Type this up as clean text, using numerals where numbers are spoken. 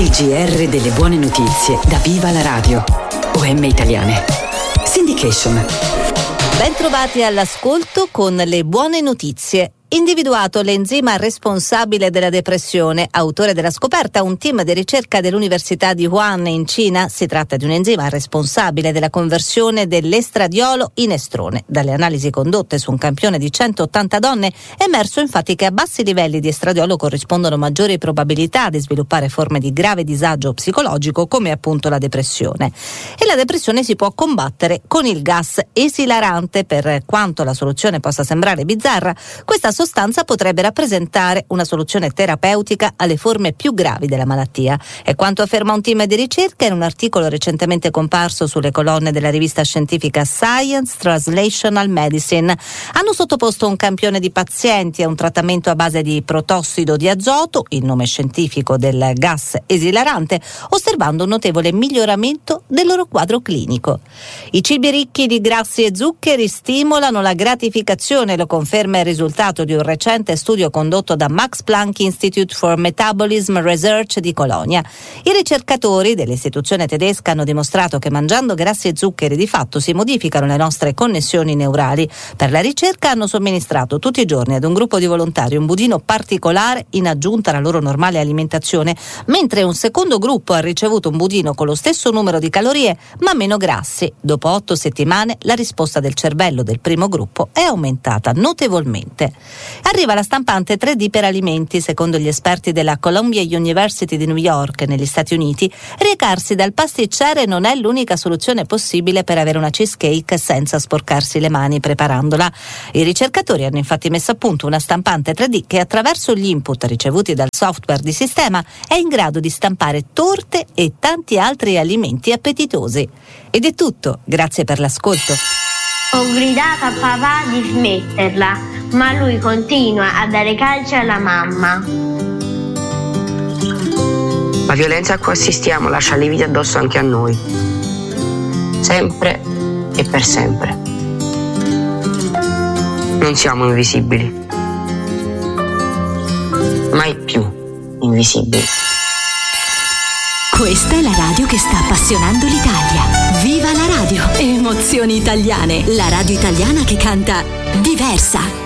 Il GR delle buone notizie da Viva la Radio. OM Italiane. Syndication. Bentrovati all'ascolto con le buone notizie. Individuato l'enzima responsabile della depressione, autore della scoperta un team di ricerca dell'Università di Wuhan in Cina. Si tratta di un enzima responsabile della conversione dell'estradiolo in estrone. Dalle analisi condotte su un campione di 180 donne è emerso infatti che a bassi livelli di estradiolo corrispondono maggiori probabilità di sviluppare forme di grave disagio psicologico come appunto la depressione. E la depressione si può combattere con il gas esilarante. Per quanto la soluzione possa sembrare bizzarra, questa sostanza potrebbe rappresentare una soluzione terapeutica alle forme più gravi della malattia. È quanto afferma un team di ricerca in un articolo recentemente comparso sulle colonne della rivista scientifica Science Translational Medicine. Hanno sottoposto un campione di pazienti a un trattamento a base di protossido di azoto, il nome scientifico del gas esilarante, osservando un notevole miglioramento del loro quadro clinico. I cibi ricchi di grassi e zuccheri stimolano la gratificazione, lo conferma il risultato di un recente studio condotto da Max Planck Institute for Metabolism Research di Colonia. I ricercatori dell'istituzione tedesca hanno dimostrato che mangiando grassi e zuccheri di fatto si modificano le nostre connessioni neurali. Per la ricerca hanno somministrato tutti i giorni ad un gruppo di volontari un budino particolare in aggiunta alla loro normale alimentazione, mentre un secondo gruppo ha ricevuto un budino con lo stesso numero di calorie ma meno grassi. Dopo 8 settimane la risposta del cervello del primo gruppo è aumentata notevolmente. Arriva la stampante 3D per alimenti. Secondo gli esperti della Columbia University di New York negli Stati Uniti, recarsi dal pasticcere non è l'unica soluzione possibile per avere una cheesecake senza sporcarsi le mani preparandola. I ricercatori hanno infatti messo a punto una stampante 3D che attraverso gli input ricevuti dal software di sistema è in grado di stampare torte e tanti altri alimenti appetitosi. Ed è tutto, grazie per l'ascolto. Ho gridato a papà di smetterla, ma lui continua a dare calci alla mamma. La violenza a cui assistiamo lascia lividi addosso anche a noi. Sempre e per sempre. Non siamo invisibili. Mai più invisibili. Questa è la radio che sta appassionando l'Italia. Viva la radio! Emozioni italiane. La radio italiana che canta diversa.